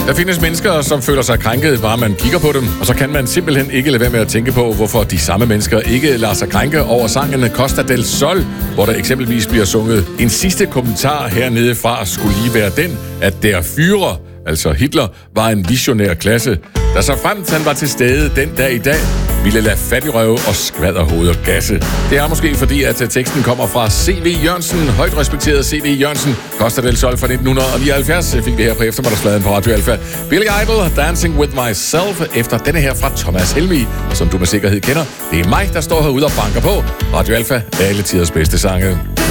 Der findes mennesker, som føler sig krænket, bare man kigger på dem, og så kan man simpelthen ikke lade være med at tænke på, hvorfor de samme mennesker ikke lader sig krænke over sangen Costa del Sol, hvor der eksempelvis bliver sunget. En sidste kommentar hernede fra skulle lige være den, at der Führer, altså Hitler, var en visionær klasse, der så fremt han var til stede den dag i dag, ville lade fattigrøve og skvaderhoveder gasse. Det er måske fordi, at teksten kommer fra C.V. Jørgensen, højt respekteret C.V. Jørgensen. Costa del Sol fra 1979 fik vi her på eftermiddagsfladen på Radio Alfa. Billy Idol, Dancing With Myself, efter denne her fra Thomas Helmig, som du med sikkerhed kender. Det er mig, der står herude og banker på. Radio Alfa, alle tiders bedste sange.